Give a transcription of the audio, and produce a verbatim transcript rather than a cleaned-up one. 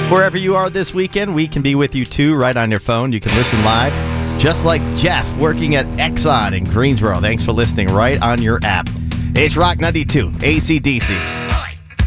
Wherever you are this weekend, we can be with you too, right on your phone. You can listen live, just like Jeff working at Exxon in Greensboro. Thanks for listening right on your app. It's Rock ninety-two, A C D C.